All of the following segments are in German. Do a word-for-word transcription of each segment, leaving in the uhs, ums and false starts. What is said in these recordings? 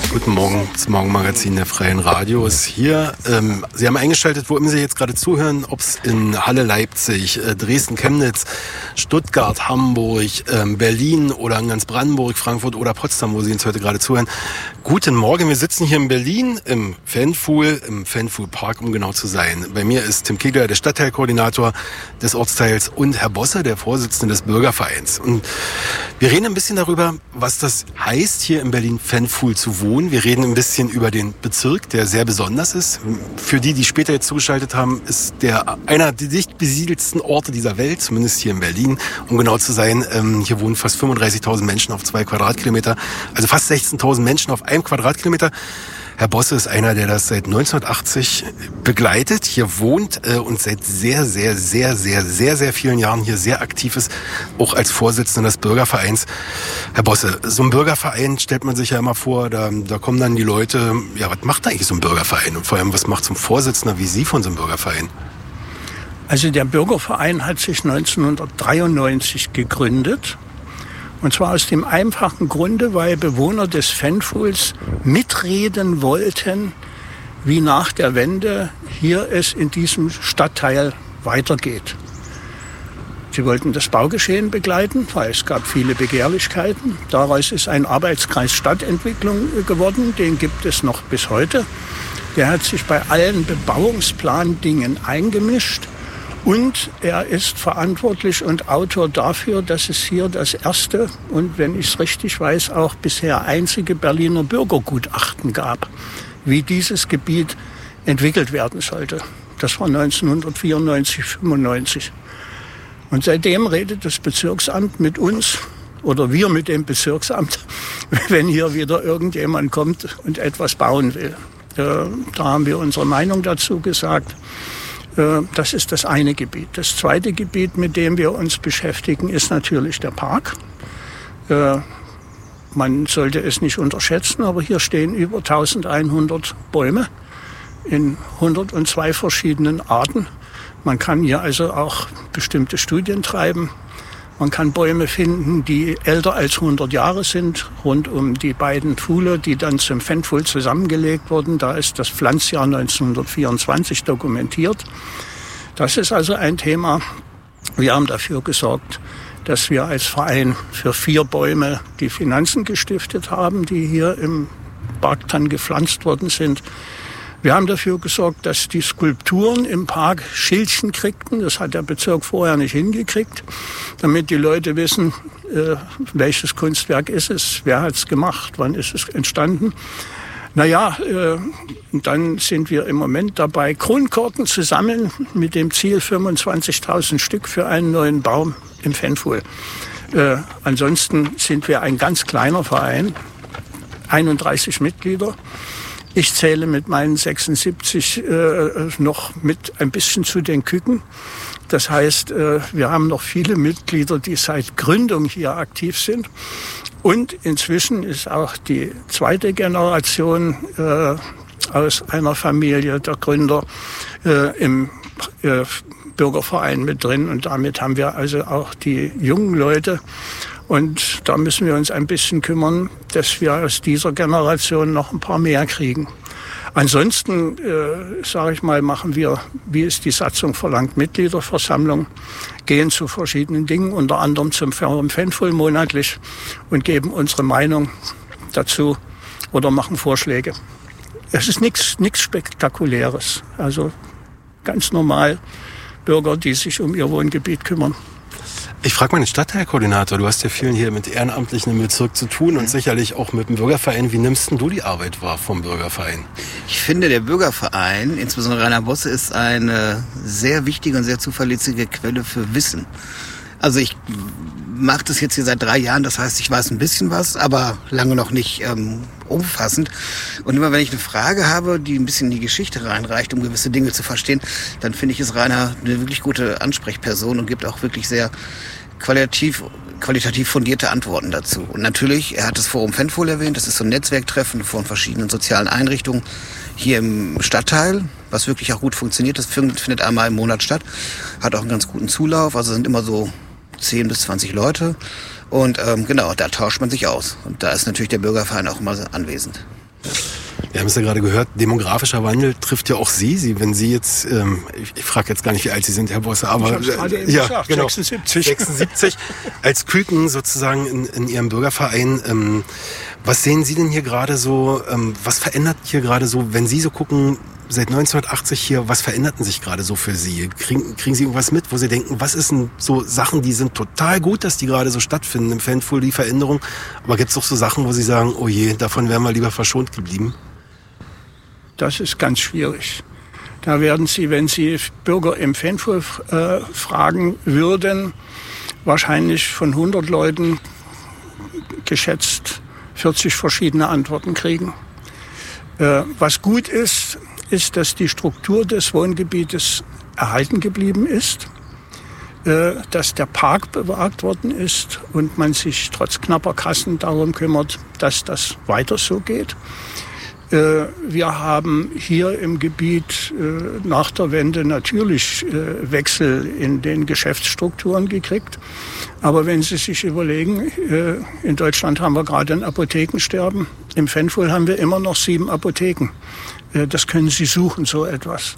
Guten Morgen, das Morgenmagazin der Freien Radios hier. Ähm, Sie haben eingeschaltet, wo immer Sie jetzt gerade zuhören, ob es in Halle, Leipzig, äh, Dresden, Chemnitz, Stuttgart, Hamburg, ähm, Berlin oder in ganz Brandenburg, Frankfurt oder Potsdam, wo Sie uns heute gerade zuhören. Guten Morgen, wir sitzen hier in Berlin im Fanfool, im Fanfool Park, um genau zu sein. Bei mir ist Tim Kegler, der Stadtteilkoordinator des Ortsteils, und Herr Bosse, der Vorsitzende des Bürgervereins. Und wir reden ein bisschen darüber, was das heißt, hier in Berlin Fanfool zu wohnen. Wir reden ein bisschen über den Bezirk, der sehr besonders ist. Für die, die später jetzt zugeschaltet haben, ist der einer der dicht besiedelsten Orte dieser Welt, zumindest hier in Berlin. Um genau zu sein, ähm, hier wohnen fast fünfunddreißigtausend Menschen auf zwei Quadratkilometer, also fast sechzehntausend Menschen auf einem Quadratkilometer. Herr Bosse ist einer, der das seit neunzehnhundertachtzig begleitet, hier wohnt äh, und seit sehr, sehr, sehr, sehr, sehr, sehr vielen Jahren hier sehr aktiv ist, auch als Vorsitzender des Bürgervereins. Herr Bosse, so ein Bürgerverein stellt man sich ja immer vor, da, da kommen dann die Leute, ja, was macht eigentlich so ein Bürgerverein? Und vor allem, was macht so ein Vorsitzender wie Sie von so einem Bürgerverein? Also der Bürgerverein hat sich neunzehnhundertdreiundneunzig gegründet. Und zwar aus dem einfachen Grunde, weil Bewohner des Fanfools mitreden wollten, wie nach der Wende hier es in diesem Stadtteil weitergeht. Sie wollten das Baugeschehen begleiten, weil es gab viele Begehrlichkeiten. Daraus ist ein Arbeitskreis Stadtentwicklung geworden, den gibt es noch bis heute. Der hat sich bei allen Bebauungsplandingen eingemischt. Und er ist verantwortlich und Autor dafür, dass es hier das erste und, wenn ich es richtig weiß, auch bisher einzige Berliner Bürgergutachten gab, wie dieses Gebiet entwickelt werden sollte. Das war neunzehnhundertvierundneunzig, fünfundneunzig. Und seitdem redet das Bezirksamt mit uns oder wir mit dem Bezirksamt, wenn hier wieder irgendjemand kommt und etwas bauen will. Da haben wir unsere Meinung dazu gesagt. Das ist das eine Gebiet. Das zweite Gebiet, mit dem wir uns beschäftigen, ist natürlich der Park. Man sollte es nicht unterschätzen, aber hier stehen über eintausendeinhundert Bäume in hundertzwei verschiedenen Arten. Man kann hier also auch bestimmte Studien treiben. Man kann Bäume finden, die älter als hundert Jahre sind, rund um die beiden Pfuhle, die dann zum Fanfool zusammengelegt wurden. Da ist das Pflanzjahr neunzehnhundertvierundzwanzig dokumentiert. Das ist also ein Thema. Wir haben dafür gesorgt, dass wir als Verein für vier Bäume die Finanzen gestiftet haben, die hier im Park dann gepflanzt worden sind. Wir haben dafür gesorgt, dass die Skulpturen im Park Schildchen kriegten. Das hat der Bezirk vorher nicht hingekriegt, damit die Leute wissen, äh, welches Kunstwerk ist es, wer hat es gemacht, wann ist es entstanden. Naja, äh, dann sind wir im Moment dabei, Kronkorken zu sammeln mit dem Ziel fünfundzwanzigtausend Stück für einen neuen Baum im Fanfool. Äh, ansonsten sind wir ein ganz kleiner Verein, einunddreißig Mitglieder. Ich zähle mit meinen sechsundsiebzig äh, noch mit ein bisschen zu den Küken. Das heißt, äh, wir haben noch viele Mitglieder, die seit Gründung hier aktiv sind. Und inzwischen ist auch die zweite Generation äh, aus einer Familie der Gründer äh, im äh, Bürgerverein mit drin. Und damit haben wir also auch die jungen Leute. Und da müssen wir uns ein bisschen kümmern, dass wir aus dieser Generation noch ein paar mehr kriegen. Ansonsten, äh, sage ich mal, machen wir, wie es die Satzung verlangt, Mitgliederversammlung, gehen zu verschiedenen Dingen, unter anderem zum Fanfool monatlich und geben unsere Meinung dazu oder machen Vorschläge. Es ist nichts nichts Spektakuläres, also ganz normal Bürger, die sich um ihr Wohngebiet kümmern. Ich frage mal den Stadtteilkoordinator, du hast ja viel hier mit Ehrenamtlichen im Bezirk zu tun und sicherlich auch mit dem Bürgerverein. Wie nimmst denn du die Arbeit wahr vom Bürgerverein? Ich finde, der Bürgerverein, insbesondere Rainer Bosse, ist eine sehr wichtige und sehr zuverlässige Quelle für Wissen. Also ich mache das jetzt hier seit drei Jahren, das heißt, ich weiß ein bisschen was, aber lange noch nicht ähm, umfassend. Und immer wenn ich eine Frage habe, die ein bisschen in die Geschichte reinreicht, um gewisse Dinge zu verstehen, dann finde ich, ist Rainer eine wirklich gute Ansprechperson und gibt auch wirklich sehr qualitativ, qualitativ fundierte Antworten dazu. Und natürlich, er hat das Forum Fanfool erwähnt, das ist so ein Netzwerktreffen von verschiedenen sozialen Einrichtungen hier im Stadtteil, was wirklich auch gut funktioniert. Das findet einmal im Monat statt, hat auch einen ganz guten Zulauf, also sind immer so zehn bis zwanzig Leute und ähm, genau, da tauscht man sich aus und da ist natürlich der Bürgerverein auch immer anwesend. Wir haben es ja gerade gehört, demografischer Wandel trifft ja auch Sie. Sie wenn Sie jetzt, ähm, ich, ich frage jetzt gar nicht, wie alt Sie sind, Herr Bosse, aber... Ich habe es gerade eben ja, gesagt, genau, sechsundsiebzig. sechsundsiebzig. Als Küken sozusagen in, in Ihrem Bürgerverein, ähm, was sehen Sie denn hier gerade so, ähm, was verändert hier gerade so, wenn Sie so gucken, seit neunzehnhundertachtzig hier, was veränderten sich gerade so für Sie? Kriegen, kriegen Sie irgendwas mit, wo Sie denken, was ist denn so Sachen, die sind total gut, dass die gerade so stattfinden im Fanpool, die Veränderung, aber gibt es doch so Sachen, wo Sie sagen, oh je, davon wären wir lieber verschont geblieben? Das ist ganz schwierig. Da werden Sie, wenn Sie Bürger im Fanpool äh, fragen würden, wahrscheinlich von hundert Leuten geschätzt vierzig verschiedene Antworten kriegen. Äh, was gut ist, ist, dass die Struktur des Wohngebietes erhalten geblieben ist, äh, dass der Park bewahrt worden ist und man sich trotz knapper Kassen darum kümmert, dass das weiter so geht. Wir haben hier im Gebiet nach der Wende natürlich Wechsel in den Geschäftsstrukturen gekriegt. Aber wenn Sie sich überlegen, in Deutschland haben wir gerade ein Apothekensterben. Im Fanpool haben wir immer noch sieben Apotheken. Das können Sie suchen, so etwas.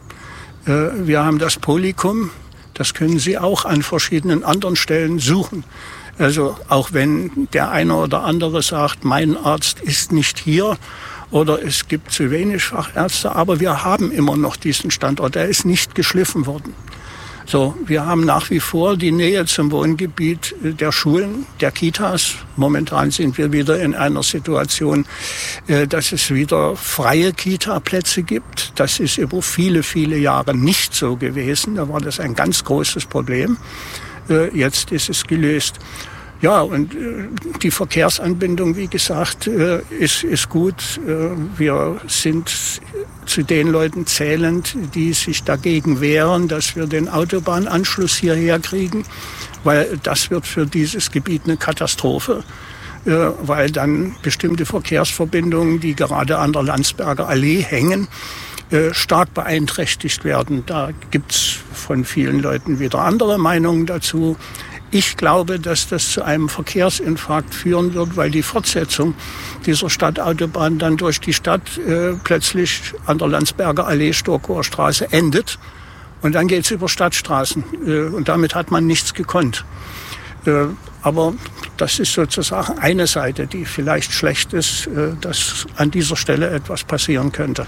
Wir haben das Polycum. Das können Sie auch an verschiedenen anderen Stellen suchen. Also auch wenn der eine oder andere sagt, mein Arzt ist nicht hier, oder es gibt zu wenig Fachärzte, aber wir haben immer noch diesen Standort. Der ist nicht geschliffen worden. So, wir haben nach wie vor die Nähe zum Wohngebiet der Schulen, der Kitas. Momentan sind wir wieder in einer Situation, dass es wieder freie Kita-Plätze gibt. Das ist über viele, viele Jahre nicht so gewesen. Da war das ein ganz großes Problem. Jetzt ist es gelöst. Ja, und äh, die Verkehrsanbindung, wie gesagt, äh, ist, ist gut. Äh, wir sind zu den Leuten zählend, die sich dagegen wehren, dass wir den Autobahnanschluss hierher kriegen, weil das wird für dieses Gebiet eine Katastrophe, äh, weil dann bestimmte Verkehrsverbindungen, die gerade an der Landsberger Allee hängen, äh, stark beeinträchtigt werden. Da gibt's von vielen Leuten wieder andere Meinungen dazu. Ich glaube, dass das zu einem Verkehrsinfarkt führen wird, weil die Fortsetzung dieser Stadtautobahn dann durch die Stadt äh, plötzlich an der Landsberger Allee, Storkower Straße endet. Und dann geht's über Stadtstraßen. Äh, und damit hat man nichts gekonnt. Äh, aber das ist sozusagen eine Seite, die vielleicht schlecht ist, äh, dass an dieser Stelle etwas passieren könnte.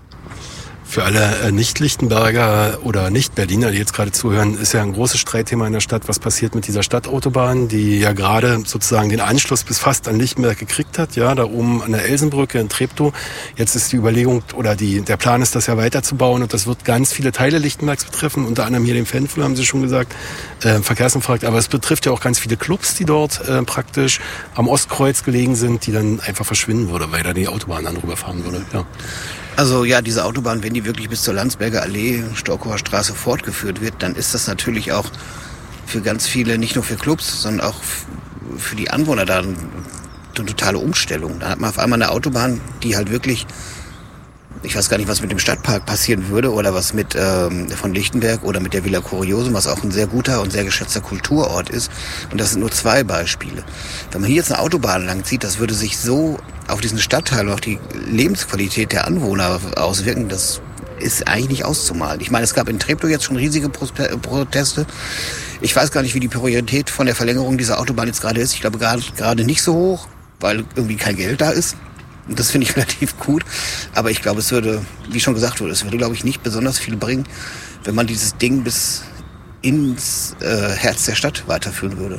Für alle Nicht-Lichtenberger oder Nicht-Berliner, die jetzt gerade zuhören, ist ja ein großes Streitthema in der Stadt. Was passiert mit dieser Stadtautobahn, die ja gerade sozusagen den Anschluss bis fast an Lichtenberg gekriegt hat, ja, da oben an der Elsenbrücke in Treptow. Jetzt ist die Überlegung oder die, der Plan ist, das ja weiterzubauen und das wird ganz viele Teile Lichtenbergs betreffen, unter anderem hier den Fanpool, haben Sie schon gesagt, äh, Verkehrsinfarkt. Aber es betrifft ja auch ganz viele Clubs, die dort äh, praktisch am Ostkreuz gelegen sind, die dann einfach verschwinden würde, weil da die Autobahn dann rüberfahren würde, ja. Also ja, diese Autobahn, wenn die wirklich bis zur Landsberger Allee, Storkower Straße fortgeführt wird, dann ist das natürlich auch für ganz viele, nicht nur für Clubs, sondern auch für die Anwohner da eine totale Umstellung. Da hat man auf einmal eine Autobahn, die halt wirklich, ich weiß gar nicht, was mit dem Stadtpark passieren würde oder was mit ähm, von Lichtenberg oder mit der Villa Kuriosum, was auch ein sehr guter und sehr geschätzter Kulturort ist. Und das sind nur zwei Beispiele. Wenn man hier jetzt eine Autobahn langzieht, das würde sich so auf diesen Stadtteil und auf die Lebensqualität der Anwohner auswirken, das ist eigentlich nicht auszumalen. Ich meine, es gab in Treptow jetzt schon riesige Proteste. Ich weiß gar nicht, wie die Priorität von der Verlängerung dieser Autobahn jetzt gerade ist. Ich glaube gerade gerade nicht so hoch, weil irgendwie kein Geld da ist. Und das finde ich relativ gut. Aber ich glaube, es würde, wie schon gesagt wurde, es würde, glaube ich, nicht besonders viel bringen, wenn man dieses Ding bis ins äh, Herz der Stadt weiterführen würde.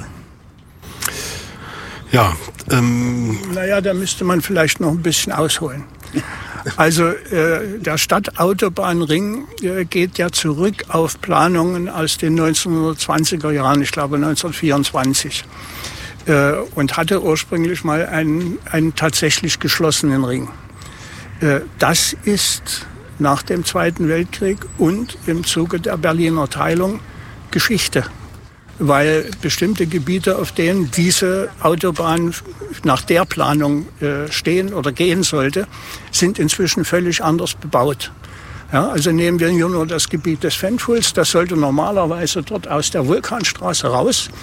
Ja, ähm... Naja, da müsste man vielleicht noch ein bisschen ausholen. Also äh, der Stadtautobahnring äh, geht ja zurück auf Planungen aus den neunzehnhundertzwanziger Jahren, ich glaube neunzehnhundertvierundzwanzig. Äh, und hatte ursprünglich mal einen, einen tatsächlich geschlossenen Ring. Äh, das ist nach dem Zweiten Weltkrieg und im Zuge der Berliner Teilung Geschichte. Weil bestimmte Gebiete, auf denen diese Autobahn nach der Planung äh, stehen oder gehen sollte, sind inzwischen völlig anders bebaut. Ja, also nehmen wir hier nur das Gebiet des Fanpools, das sollte normalerweise dort aus der Vulkanstraße raus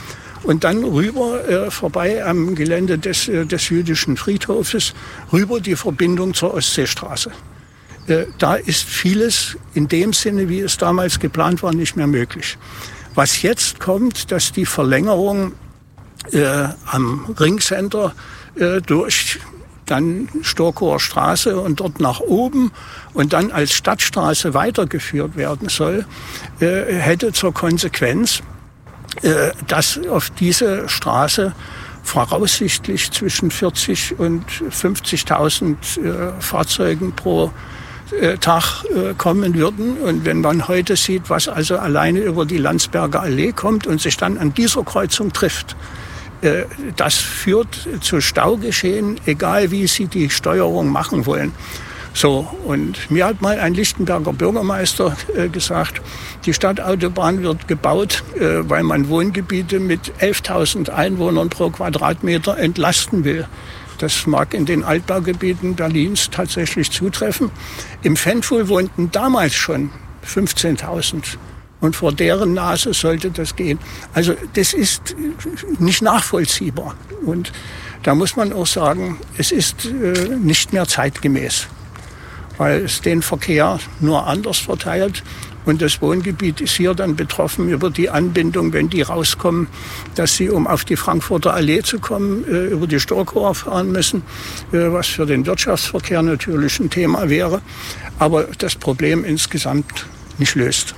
und dann rüber äh, vorbei am Gelände des, äh, des jüdischen Friedhofes, rüber die Verbindung zur Ostseestraße. Äh, da ist vieles in dem Sinne, wie es damals geplant war, nicht mehr möglich. Was jetzt kommt, dass die Verlängerung äh, am Ringcenter äh, durch dann Storkower Straße und dort nach oben und dann als Stadtstraße weitergeführt werden soll, äh, hätte zur Konsequenz, äh, dass auf diese Straße voraussichtlich zwischen vierzig und fünfzigtausend äh, Fahrzeugen pro äh, Tag äh, kommen würden. Und wenn man heute sieht, was also alleine über die Landsberger Allee kommt und sich dann an dieser Kreuzung trifft, das führt zu Staugeschehen, egal wie Sie die Steuerung machen wollen. So, und mir hat mal ein Lichtenberger Bürgermeister äh, gesagt, die Stadtautobahn wird gebaut, äh, weil man Wohngebiete mit elftausend Einwohnern pro Quadratmeter entlasten will. Das mag in den Altbaugebieten Berlins tatsächlich zutreffen. Im Pfändfuhl wohnten damals schon fünfzehntausend. Und vor deren Nase sollte das gehen. Also das ist nicht nachvollziehbar. Und da muss man auch sagen, es ist äh, nicht mehr zeitgemäß, weil es den Verkehr nur anders verteilt. Und das Wohngebiet ist hier dann betroffen über die Anbindung, wenn die rauskommen, dass sie, um auf die Frankfurter Allee zu kommen, äh, über die Storkower fahren müssen, äh, was für den Wirtschaftsverkehr natürlich ein Thema wäre, aber das Problem insgesamt nicht löst.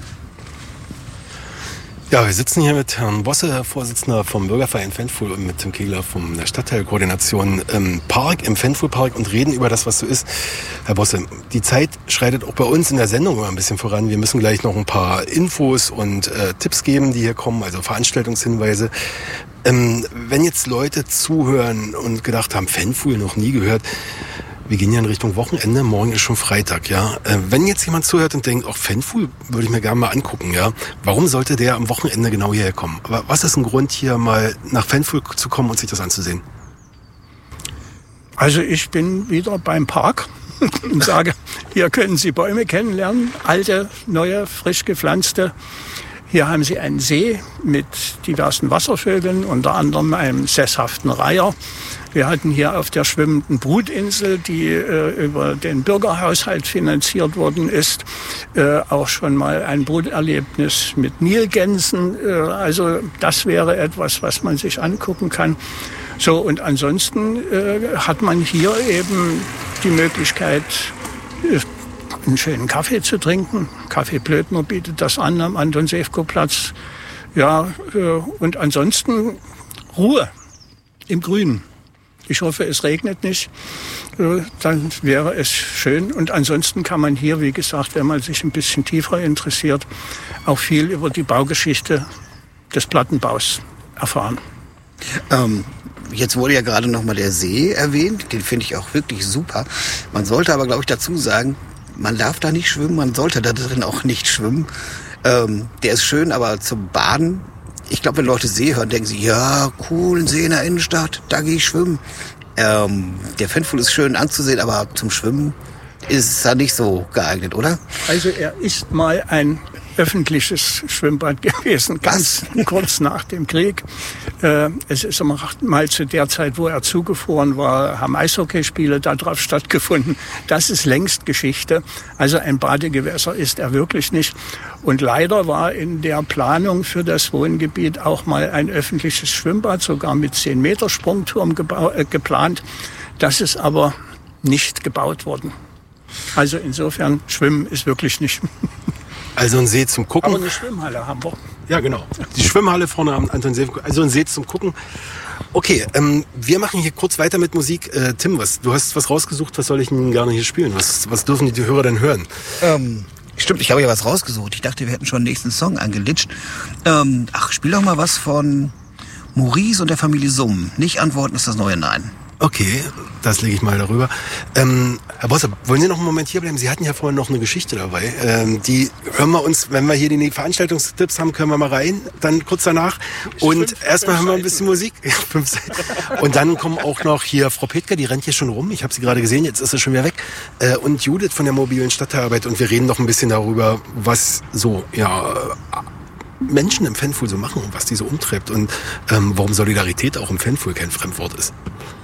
Ja, wir sitzen hier mit Herrn Bosse, Vorsitzender vom Bürgerverein Pfändfuhl, und mit Tim Kegler von der Stadtteilkoordination im Park, im Pfändfuhlpark, und reden über das, was so ist. Herr Bosse, die Zeit schreitet auch bei uns in der Sendung immer ein bisschen voran. Wir müssen gleich noch ein paar Infos und äh, Tipps geben, die hier kommen, also Veranstaltungshinweise. Ähm, wenn jetzt Leute zuhören und gedacht haben, Pfändfuhl noch nie gehört, wir gehen ja in Richtung Wochenende, morgen ist schon Freitag, ja. Äh, wenn jetzt jemand zuhört und denkt, auch Pfändfuhl würde ich mir gerne mal angucken, ja. Warum sollte der am Wochenende genau hierher kommen? Aber was ist ein Grund, hier mal nach Pfändfuhl zu kommen und sich das anzusehen? Also ich bin wieder beim Park und sage, hier können Sie Bäume kennenlernen, alte, neue, frisch gepflanzte. Hier haben Sie einen See mit diversen Wasservögeln, unter anderem einem sesshaften Reiher. Wir hatten hier auf der schwimmenden Brutinsel, die äh, über den Bürgerhaushalt finanziert worden ist, äh, auch schon mal ein Bruterlebnis mit Nilgänsen. Äh, also das wäre etwas, was man sich angucken kann. So, und ansonsten äh, hat man hier eben die Möglichkeit, äh, einen schönen Kaffee zu trinken. Kaffee Blödner bietet das an am Anton-Sewko-Platz. Ja, äh, und ansonsten Ruhe im Grünen. Ich hoffe, es regnet nicht, dann wäre es schön. Und ansonsten kann man hier, wie gesagt, wenn man sich ein bisschen tiefer interessiert, auch viel über die Baugeschichte des Plattenbaus erfahren. Ähm, jetzt wurde ja gerade noch mal der See erwähnt, den finde ich auch wirklich super. Man sollte aber, glaube ich, dazu sagen, man darf da nicht schwimmen, man sollte da drin auch nicht schwimmen. Ähm, der ist schön, aber zum Baden, ich glaube, wenn Leute See hören, denken sie, ja, cool, ein See in der Innenstadt, da gehe ich schwimmen. Ähm, der Pfändfuhl ist schön anzusehen, aber zum Schwimmen ist er nicht so geeignet, oder? Also er ist mal ein öffentliches Schwimmbad gewesen, ganz Was? kurz nach dem Krieg. Äh, es ist mal zu der Zeit, wo er zugefroren war, haben Eishockeyspiele da drauf stattgefunden. Das ist längst Geschichte. Also ein Badegewässer ist er wirklich nicht. Und leider war in der Planung für das Wohngebiet auch mal ein öffentliches Schwimmbad, sogar mit zehn Meter Sprungturm gebau- äh, geplant. Das ist aber nicht gebaut worden. Also insofern, Schwimmen ist wirklich nicht. Also ein See zum Gucken. Aber eine Schwimmhalle haben wir. Ja, genau. Die Schwimmhalle vorne am Anton Sewko. Also ein See zum Gucken. Okay, ähm, wir machen hier kurz weiter mit Musik. Äh, Tim, was, du hast was rausgesucht, was soll ich denn gerne hier spielen? Was, was dürfen die, die Hörer denn hören? Ähm, stimmt, ich habe ja was rausgesucht. Ich dachte, wir hätten schon den nächsten Song angelitscht. Ähm, ach, spiel doch mal was von Maurice und der Familie Summ. Nicht antworten ist das neue Nein. Okay, das lege ich mal darüber. Ähm, Herr Bosse, wollen Sie noch einen Moment hier bleiben? Sie hatten ja vorhin noch eine Geschichte dabei. Ähm, die hören wir uns, wenn wir hier die Veranstaltungstipps haben, können wir mal rein, dann kurz danach. Und erstmal hören wir ein bisschen Musik. Und dann kommen auch noch hier Frau Petke, die rennt hier schon rum. Ich habe sie gerade gesehen, jetzt ist sie schon wieder weg. Äh, und Judith von der mobilen Stadtteilarbeit. Und wir reden noch ein bisschen darüber, was so, ja, Menschen im Fanpool so machen und was die so umtreibt und ähm, warum Solidarität auch im Fanpool kein Fremdwort ist.